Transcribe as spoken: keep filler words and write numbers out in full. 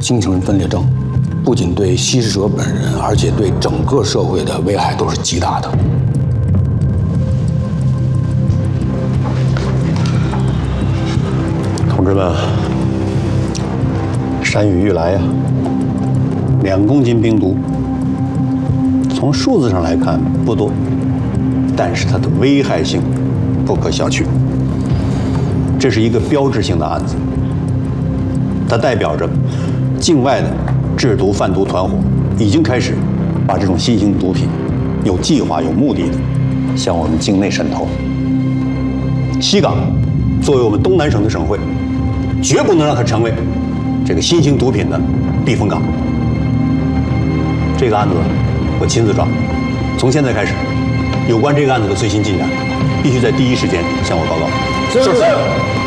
精神分裂症，不仅对吸食者本人，而且对整个社会的危害都是极大的。 同志们，山雨欲来呀！两公斤冰毒，从数字上来看不多，但是它的危害性不可小觑。这是一个标志性的案子，它代表着境外的制毒贩毒团伙已经开始把这种新型毒品有计划、有目的的向我们境内渗透。西港作为我们东南省的省会，绝不能让它成为这个新型毒品的避风港。这个案子我亲自抓，从现在开始，有关这个案子的最新进展，必须在第一时间向我报告。 是是。